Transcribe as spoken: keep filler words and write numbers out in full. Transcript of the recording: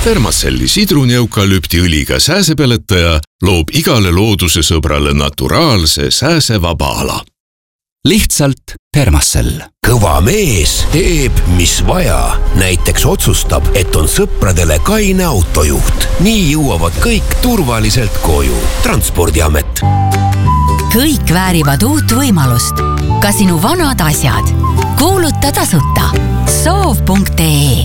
Thermacelli sidruni-eukalüptiõliga sääsepeletaja loob igale looduse sõbrale naturaalse sääsevaba ala. Lihtsalt Thermacell. Kõva mees teeb, mis vaja. Näiteks otsustab, et on sõpradele kaine autojuht. Nii jõuavad kõik turvaliselt koju. Transpordiamet. Kõik väärivad uut võimalust. Ka sinu vanad asjad. Kuuluta tasuta. soov punkt ee